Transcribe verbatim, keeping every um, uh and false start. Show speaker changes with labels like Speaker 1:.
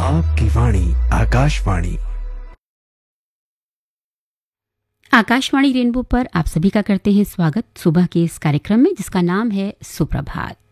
Speaker 1: आपकी वाणी आकाशवाणी।
Speaker 2: आकाशवाणी रेनबो पर आप सभी का करते हैं स्वागत सुबह के इस कार्यक्रम में जिसका नाम है सुप्रभात।